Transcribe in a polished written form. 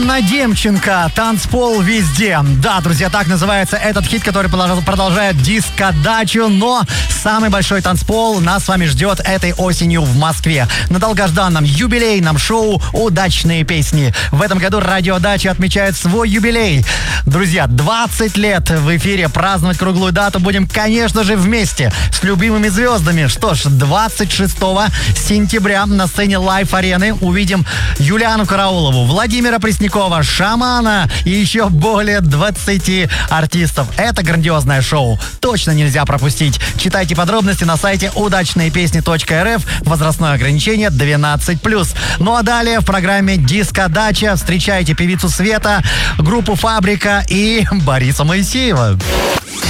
Анна Демченко, «Танцпол везде». Да, друзья, так называется этот хит, который продолжает диско-дачу, но самый большой танцпол нас с вами ждет этой осенью в Москве. На долгожданном юбилейном шоу «Удачные песни». В этом году Радио Дача отмечает свой юбилей. Друзья, 20 лет в эфире, праздновать круглую дату будем, конечно же, вместе с любимыми звездами. Что ж, 26 сентября на сцене Лайф-арены увидим Юлиану Караулову, Владимира Преснякова, Шамана и еще более 20 артистов. Это грандиозное шоу. Точно нельзя пропустить. Читайте подробности на сайте удачныепесни.рф. Возрастное ограничение 12+. Ну а далее в программе «Диско-дача» встречайте певицу Света, группу «Фабрика» и Бориса Моисеева.